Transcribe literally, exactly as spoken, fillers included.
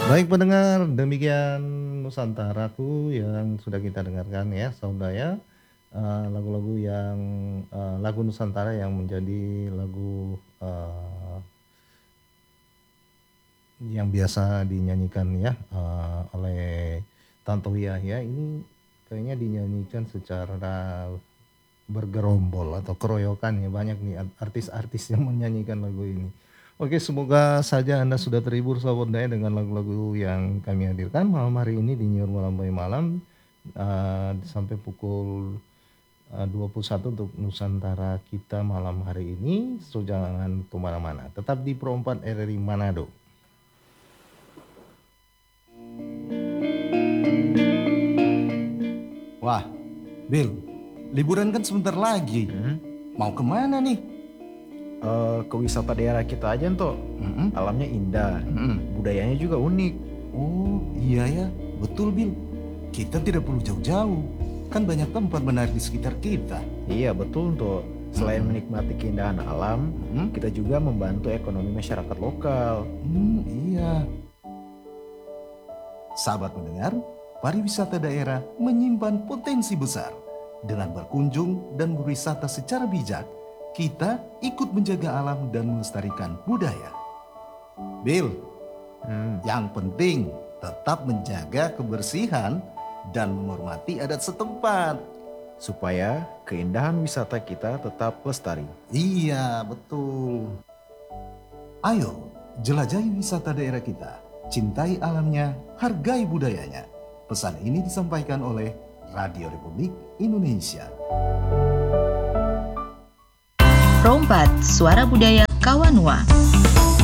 Baik pendengar, demikian Nusantaraku yang sudah kita dengarkan ya, saudara. Eee, lagu-lagu yang, eee, lagu Nusantara yang menjadi lagu, eee yang biasa dinyanyikan ya, eee, oleh Tantowi Yahya ini kayaknya dinyanyikan secara bergerombol atau keroyokan ya, banyak nih art artis-artis yang menyanyikan lagu ini. Oke, semoga saja Anda sudah terhibur sahabat daya dengan lagu-lagu yang kami hadirkan malam hari ini di Nyiar Malam by Malam, eee, sampai pukul, eee, dua puluh satu untuk Nusantara kita malam hari ini. So jangan ke mana-mana, tetap di Pro empat R R I Manado. Wah, Bill, liburan kan sebentar lagi. Hmm? Mau kemana nih? Eh, ke wisata daerah kita aja Nto. Mm-mm. Alamnya indah, Mm-mm. budayanya juga unik. Oh iya ya, betul Bill. Kita tidak perlu jauh-jauh. Kan banyak tempat menarik di sekitar kita. Iya betul Nto. Selain Hmm. menikmati keindahan alam, Hmm? kita juga membantu ekonomi masyarakat lokal. Hmm, iya. Sahabat mendengar, pariwisata daerah menyimpan potensi besar. Dengan berkunjung dan berwisata secara bijak, kita ikut menjaga alam dan melestarikan budaya. Bill, Hmm. yang penting tetap menjaga kebersihan dan menghormati adat setempat. Supaya keindahan wisata kita tetap lestari. Iya, betul. Ayo, jelajahi wisata daerah kita. Cintai alamnya, hargai budayanya. Pesan ini disampaikan oleh Radio Republik Indonesia. Pro empat, Suara Budaya Kawanua.